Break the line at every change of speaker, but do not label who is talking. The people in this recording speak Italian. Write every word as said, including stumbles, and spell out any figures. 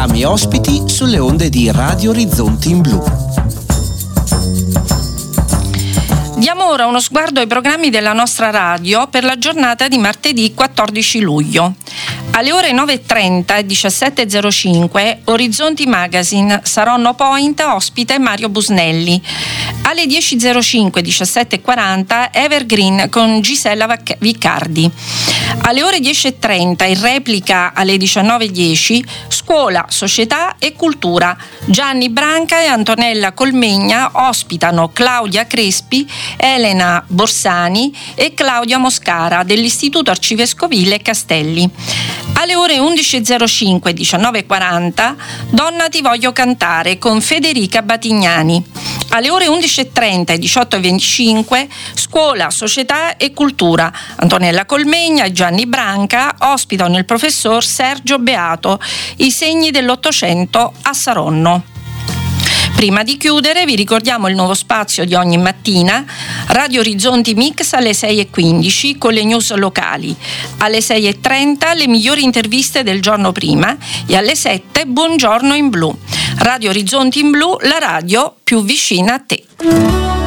programmi e ospiti sulle onde di Radio Orizzonti in Blu.
Diamo ora uno sguardo ai programmi della nostra radio per la giornata di martedì quattordici luglio. Alle ore nove e trenta e diciassette e zero cinque Orizzonti Magazine, Saronno Point, ospite Mario Busnelli. Alle dieci e zero cinque e diciassette e quaranta Evergreen con Gisella Viccardi. Alle ore dieci e trenta, in replica alle diciannove e dieci, Scuola, Società e Cultura. Gianni Branca e Antonella Colmegna ospitano Claudia Crespi, Elena Borsani e Claudia Moscara dell'Istituto Arcivescovile Castelli. Alle ore undici e zero cinque e diciannove e quaranta, Donna ti voglio cantare con Federica Batignani. Alle ore undici e trenta e diciotto e venticinque, Scuola, Società e Cultura. Antonella Colmegna e Gianni Branca ospitano il professor Sergio Beato, I segni dell'Ottocento a Saronno. Prima di chiudere vi ricordiamo il nuovo spazio di ogni mattina, Radio Orizzonti Mix alle sei e quindici con le news locali, alle sei e trenta le migliori interviste del giorno prima e alle sette Buongiorno in Blu. Radio Orizzonti in Blu, la radio più vicina a te.